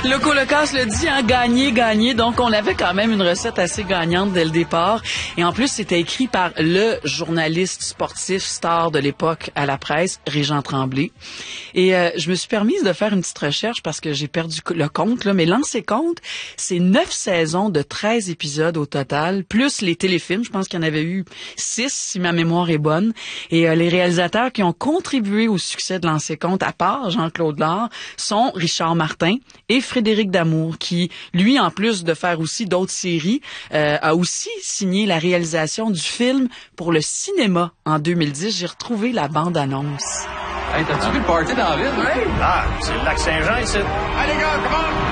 Loco Locas le dit, hein, gagner. Donc, on avait quand même une recette assez gagnante dès le départ. Et en plus, c'était écrit par le journaliste sportif star de l'époque à la presse, Régent Tremblay. Et je me suis permise de faire une petite recherche parce que j'ai perdu le compte, là. Mais Lancez compte, c'est 9 saisons de 13 épisodes au total, plus les téléfilms. Je pense qu'il y en avait eu 6, si ma mémoire est bonne. Et les réalisateurs qui ont contribué au succès de Lancez compte, à part Jean-Claude Lard, sont Richard Martin et Frédéric Damour, qui, lui, en plus de faire aussi d'autres séries, a aussi signé la réalisation du film pour le cinéma en 2010. J'ai retrouvé la bande-annonce. Hey, t'as-tu vu le party dans la ville? Ah, c'est le lac Saint-Jean ici. Allez, les gars, come on!